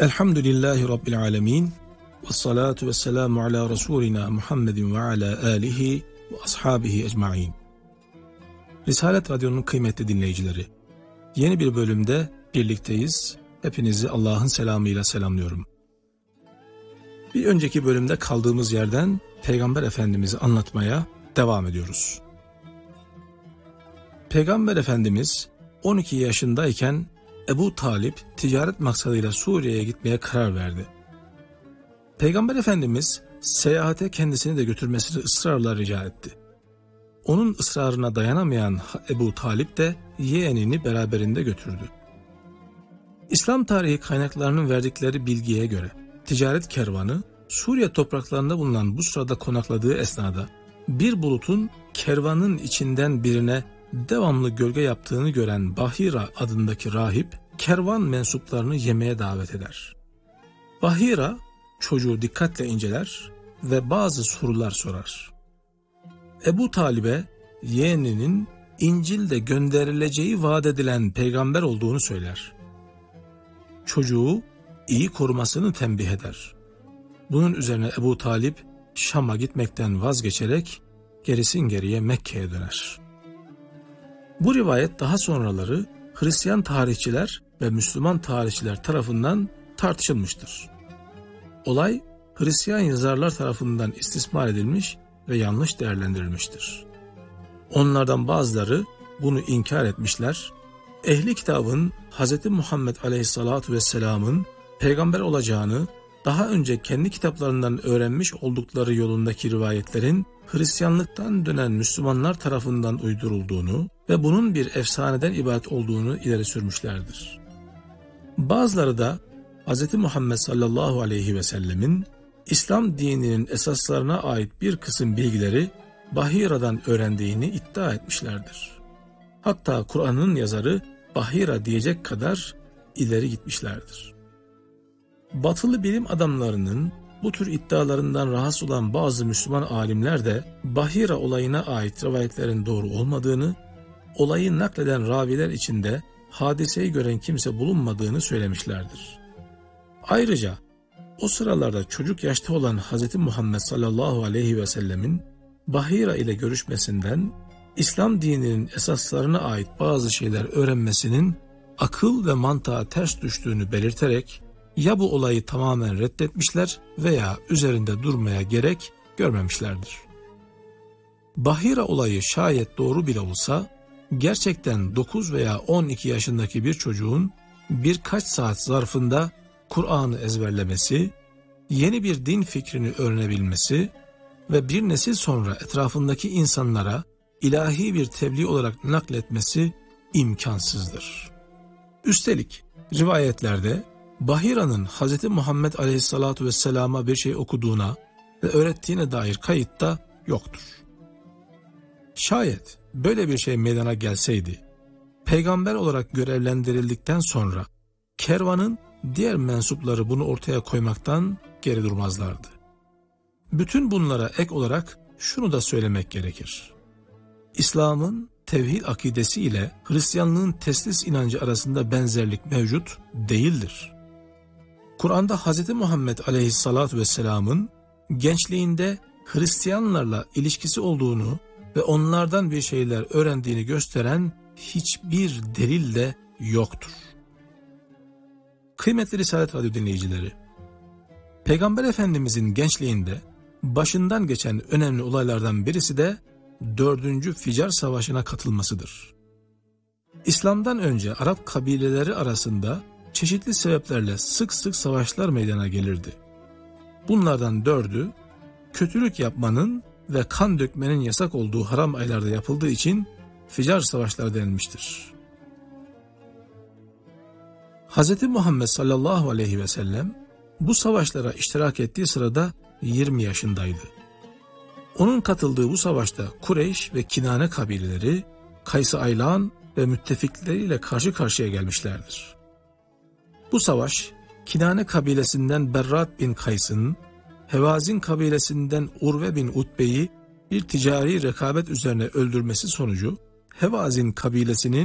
Elhamdülillahi Rabbil alemin. Vessalatu vesselamu ala Resulina Muhammedin ve ala alihi ve ashabihi ecmain. Risalet Radyo'nun kıymetli dinleyicileri, yeni bir bölümde birlikteyiz. Hepinizi Allah'ın selamıyla selamlıyorum. Bir önceki bölümde kaldığımız yerden Peygamber Efendimiz'i anlatmaya devam ediyoruz. Peygamber Efendimiz 12 yaşındayken Ebu Talip ticaret maksadıyla Suriye'ye gitmeye karar verdi. Peygamber Efendimiz seyahate kendisini de götürmesini ısrarla rica etti. Onun ısrarına dayanamayan Ebu Talip de yeğenini beraberinde götürdü. İslam tarihi kaynaklarının verdikleri bilgiye göre ticaret kervanı Suriye topraklarında bulunan Busra'da konakladığı esnada bir bulutun kervanın içinden birine devamlı gölge yaptığını gören Bahira adındaki rahip kervan mensuplarını yemeğe davet eder. Bahira çocuğu dikkatle inceler ve bazı sorular sorar. Ebu Talib'e yeğeninin İncil'de gönderileceği vaat edilen peygamber olduğunu söyler. Çocuğu iyi korumasını tembih eder. Bunun üzerine Ebu Talip Şam'a gitmekten vazgeçerek gerisin geriye Mekke'ye döner. Bu rivayet daha sonraları Hristiyan tarihçiler ve Müslüman tarihçiler tarafından tartışılmıştır. Olay Hristiyan yazarlar tarafından istismar edilmiş ve yanlış değerlendirilmiştir. Onlardan bazıları bunu inkar etmişler. Ehli kitabın Hz. Muhammed Aleyhisselatü Vesselam'ın peygamber olacağını daha önce kendi kitaplarından öğrenmiş oldukları yolundaki rivayetlerin Hristiyanlıktan dönen Müslümanlar tarafından uydurulduğunu ve bunun bir efsaneden ibaret olduğunu ileri sürmüşlerdir. Bazıları da Hz. Muhammed sallallahu aleyhi ve sellemin İslam dininin esaslarına ait bir kısım bilgileri Bahira'dan öğrendiğini iddia etmişlerdir. Hatta Kur'an'ın yazarı Bahira diyecek kadar ileri gitmişlerdir. Batılı bilim adamlarının bu tür iddialarından rahatsız olan bazı Müslüman alimler de Bahira olayına ait rivayetlerin doğru olmadığını, olayı nakleden raviler içinde hadiseyi gören kimse bulunmadığını söylemişlerdir. Ayrıca o sıralarda çocuk yaşta olan Hz. Muhammed sallallahu aleyhi ve sellemin Bahira ile görüşmesinden İslam dininin esaslarına ait bazı şeyler öğrenmesinin akıl ve mantığa ters düştüğünü belirterek ya bu olayı tamamen reddetmişler veya üzerinde durmaya gerek görmemişlerdir. Bahira olayı şayet doğru bile olsa gerçekten 9 veya 12 yaşındaki bir çocuğun birkaç saat zarfında Kur'an'ı ezberlemesi, yeni bir din fikrini öğrenebilmesi ve bir nesil sonra etrafındaki insanlara ilahi bir tebliğ olarak nakletmesi imkansızdır. Üstelik rivayetlerde Bahira'nın Hz. Muhammed Aleyhisselatü Vesselam'a bir şey okuduğuna ve öğrettiğine dair kayıt da yoktur. Şayet böyle bir şey meydana gelseydi, peygamber olarak görevlendirildikten sonra kervanın diğer mensupları bunu ortaya koymaktan geri durmazlardı. Bütün bunlara ek olarak şunu da söylemek gerekir. İslam'ın tevhid akidesi ile Hristiyanlığın teslis inancı arasında benzerlik mevcut değildir. Kur'an'da Hz. Muhammed Aleyhisselatü Vesselam'ın gençliğinde Hristiyanlarla ilişkisi olduğunu ve onlardan bir şeyler öğrendiğini gösteren hiçbir delil de yoktur. Kıymetli Risalet Radyo dinleyicileri, Peygamber Efendimizin gençliğinde başından geçen önemli olaylardan birisi de 4. Ficar Savaşı'na katılmasıdır. İslam'dan önce Arap kabileleri arasında çeşitli sebeplerle sık sık savaşlar meydana gelirdi. Bunlardan 4'ü kötülük yapmanın ve kan dökmenin yasak olduğu haram aylarda yapıldığı için Ficar Savaşları denilmiştir. Hz. Muhammed sallallahu aleyhi ve sellem bu savaşlara iştirak ettiği sırada 20 yaşındaydı. Onun katıldığı bu savaşta Kureyş ve Kinane kabileleri Kays-ı Aylan ve müttefikleriyle karşı karşıya gelmişlerdir. Bu savaş Kinane kabilesinden Berrat bin Kays'ın, Hevazin kabilesinden Urve bin Utbe'yi bir ticari rekabet üzerine öldürmesi sonucu Hevazin kabilesinin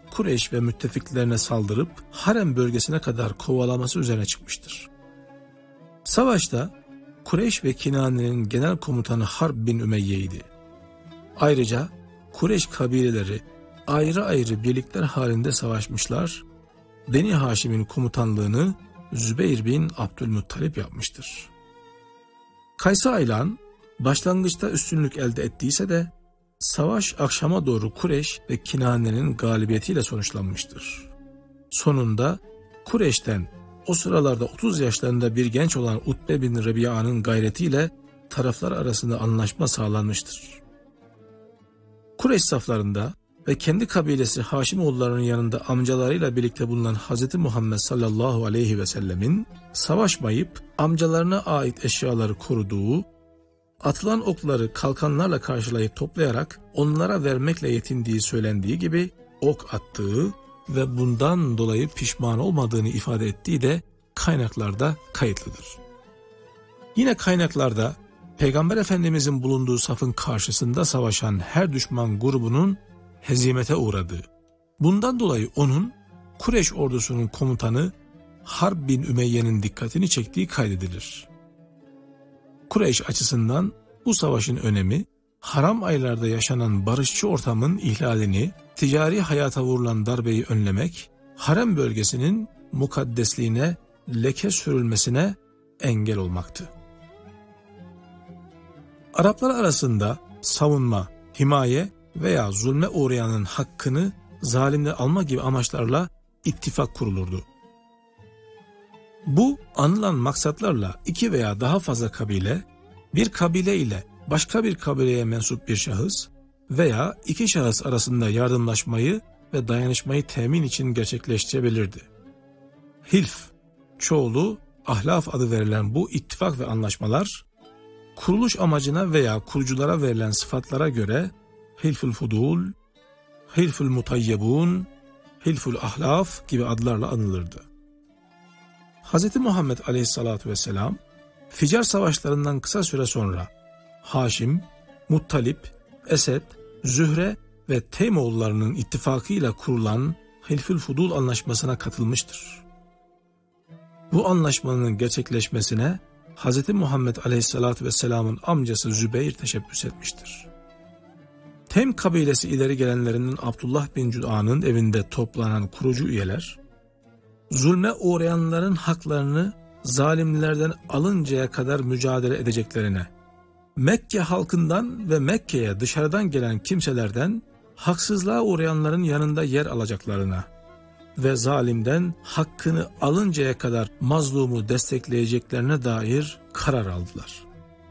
Kureyş ve müttefiklerine saldırıp Harem bölgesine kadar kovalaması üzerine çıkmıştır. Savaşta Kureyş ve Kinane'nin genel komutanı Harb bin Ümeyye'ydi. Ayrıca Kureyş kabileleri ayrı ayrı birlikler halinde savaşmışlar, Beni Haşim'in komutanlığını Zübeyir bin Abdülmuttalip yapmıştır. Kays-ı Aylan başlangıçta üstünlük elde ettiyse de savaş akşama doğru Kureyş ve Kinane'nin galibiyetiyle sonuçlanmıştır. Sonunda Kureyş'ten o sıralarda 30 yaşlarında bir genç olan Utbe bin Rebiya'nın gayretiyle taraflar arasında anlaşma sağlanmıştır. Kureyş saflarında ve kendi kabilesi Haşimoğullarının yanında amcalarıyla birlikte bulunan Hz. Muhammed sallallahu aleyhi ve sellemin savaşmayıp amcalarına ait eşyaları koruduğu, atılan okları kalkanlarla karşılayıp toplayarak onlara vermekle yetindiği söylendiği gibi ok attığı ve bundan dolayı pişman olmadığını ifade ettiği de kaynaklarda kayıtlıdır. Yine kaynaklarda Peygamber Efendimizin bulunduğu safın karşısında savaşan her düşman grubunun hezimete uğradığı, bundan dolayı onun Kureyş ordusunun komutanı Harb bin Ümeyye'nin dikkatini çektiği kaydedilir. Kureyş açısından bu savaşın önemi, haram aylarda yaşanan barışçı ortamın ihlalini, ticari hayata vurulan darbeyi önlemek, harem bölgesinin mukaddesliğine leke sürülmesine engel olmaktı. Araplar arasında savunma, himaye veya zulme uğrayanın hakkını zalimle alma gibi amaçlarla ittifak kurulurdu. Bu anılan maksatlarla iki veya daha fazla kabile, bir kabile ile başka bir kabileye mensup bir şahıs veya iki şahıs arasında yardımlaşmayı ve dayanışmayı temin için gerçekleştirebilirdi. Hilf, çoğulu ahlaf adı verilen bu ittifak ve anlaşmalar, kuruluş amacına veya kuruculara verilen sıfatlara göre Hilful Fudul, Hilful Mutayyebun, Hilful Ahlaf gibi adlarla anılırdı. Hz. Muhammed aleyhissalatu vesselam, Ficar savaşlarından kısa süre sonra Haşim, Muttalip, Esed, Zühre ve Teymoğullarının ittifakıyla kurulan Hilful Fudul anlaşmasına katılmıştır. Bu anlaşmanın gerçekleşmesine Hz. Muhammed aleyhissalatu vesselamın amcası Zübeyir teşebbüs etmiştir. Teym kabilesi ileri gelenlerinin Abdullah bin Cüd'an'ın evinde toplanan kurucu üyeler, zulme uğrayanların haklarını zalimlerden alıncaya kadar mücadele edeceklerine, Mekke halkından ve Mekke'ye dışarıdan gelen kimselerden haksızlığa uğrayanların yanında yer alacaklarına ve zalimden hakkını alıncaya kadar mazlumu destekleyeceklerine dair karar aldılar.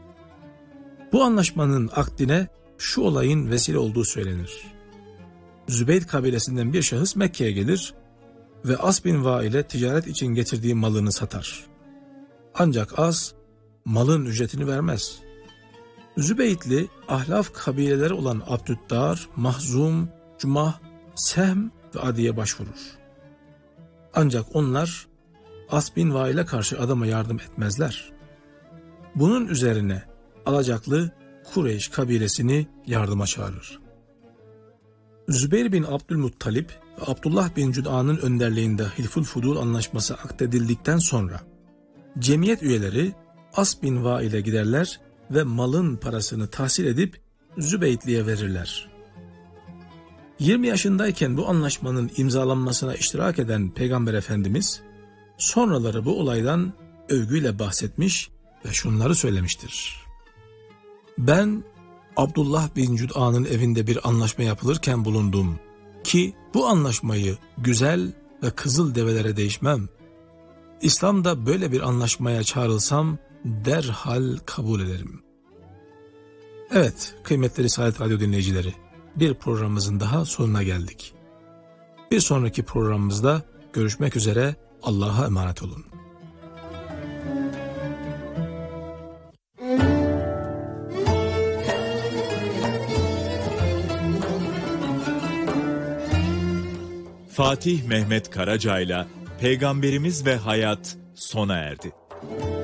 Bu anlaşmanın akdine şu olayın vesile olduğu söylenir. Zübeyd kabilesinden bir şahıs Mekke'ye gelir ve As bin Vail'e ticaret için getirdiği malını satar. Ancak As malın ücretini vermez. Zübeydli ahlaf kabileleri olan Abdüddar, Mahzum, Cumah, Sehm ve Adi'ye başvurur. Ancak onlar As bin Vail'e karşı adama yardım etmezler. Bunun üzerine alacaklı Kureyş kabilesini yardıma çağırır. Zübeyir bin Abdülmuttalip ve Abdullah bin Cüd'an'ın önderliğinde Hilful Fudul anlaşması akdedildikten sonra cemiyet üyeleri As bin Vail'e giderler ve malın parasını tahsil edip Zübeydli'ye verirler. 20 yaşındayken bu anlaşmanın imzalanmasına iştirak eden Peygamber Efendimiz sonraları bu olaydan övgüyle bahsetmiş ve şunları söylemiştir. Ben Abdullah bin Cüd'an'ın evinde bir anlaşma yapılırken bulundum ki bu anlaşmayı güzel ve kızıl develere değişmem. İslam'da böyle bir anlaşmaya çağrılsam derhal kabul ederim. Evet, kıymetli Risalet Radyo dinleyicileri, bir programımızın daha sonuna geldik. Bir sonraki programımızda görüşmek üzere, Allah'a emanet olun. Fatih Mehmet Karaca'yla Peygamberimiz ve Hayat sona erdi.